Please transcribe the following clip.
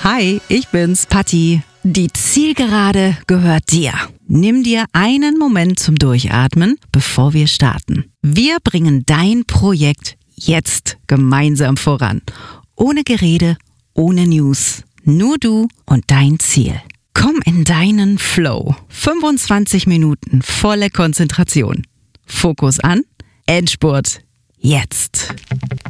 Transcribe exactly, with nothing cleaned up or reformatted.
Hi, ich bin's, Patti. Die Zielgerade gehört dir. Nimm dir einen Moment zum Durchatmen, bevor wir starten. Wir bringen dein Projekt jetzt gemeinsam voran. Ohne Gerede, ohne News. Nur du und dein Ziel. Komm in deinen Flow. fünfundzwanzig Minuten volle Konzentration. Fokus an. Endspurt. Jetzt.